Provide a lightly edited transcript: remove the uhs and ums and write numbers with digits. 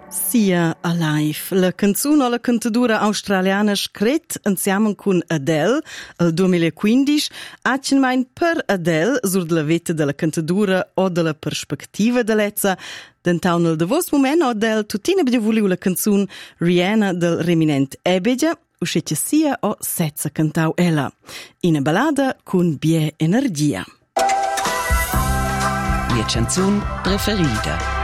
Sia Alive, la canzone o la cantadura australiana scret insieme con Adele al 2015, accenmain per Adele sur la vita della cantadura o della prospettiva dell'ezza. Dentau nel davos moment Adele tutina bia vuliu la canzone Rihanna del reminent Ebeja, uscece sia o setza cantau ella. In ballada con bie energia. Mia canzone preferita.